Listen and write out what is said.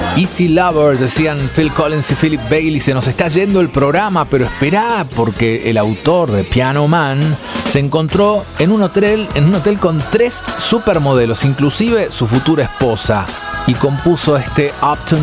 Easy Lover, decían Phil Collins y Philip Bailey. Se nos está yendo el programa, pero esperá, porque el autor de Piano Man se encontró en un hotel con 3 supermodelos, inclusive su futura esposa, y compuso este Upton